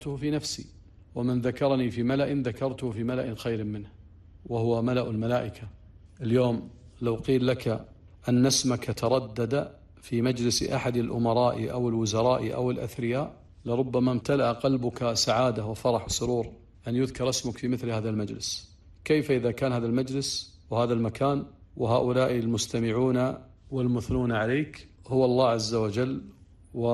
في نفسي، ومن ذكرني في ملأ ذكرته في ملأ خير منه، وهو ملأ الملائكة. اليوم لو قيل لك أن اسمك تردد في مجلس أحد الأمراء أو الوزراء أو الأثرياء، لربما امتلأ قلبك سعادة وفرح وسرور أن يذكر اسمك في مثل هذا المجلس. كيف إذا كان هذا المجلس وهذا المكان وهؤلاء المستمعون والمثنون عليك هو الله عز وجل